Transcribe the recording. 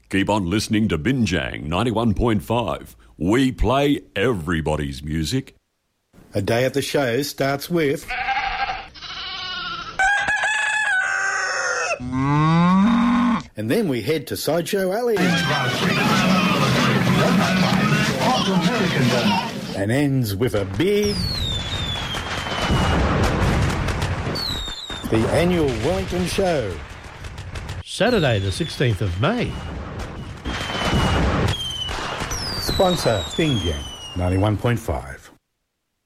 Keep on listening to Binjang 91.5. We play everybody's music. A day at the show starts with... and then we head to Sideshow Alley. And ends with a big... the annual Wellington Show. Saturday the 16th of May. Sponsor, Binjang 91.5.